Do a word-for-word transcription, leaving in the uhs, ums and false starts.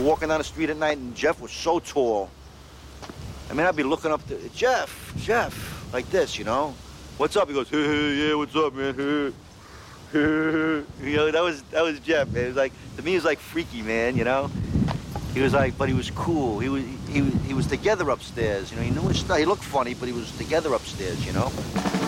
were walking down the street at night, and Jeff was so tall. I mean, I'd be looking up to Jeff, Jeff, like this, you know. What's up? He goes, hey, hey, yeah, what's up, man? You know, that was that was Jeff, man. It was like, to me, he was like freaky, man, you know. He was like, but he was cool. He was he he was together upstairs, you know. He knew his stuff. He looked funny, but he was together upstairs, you know.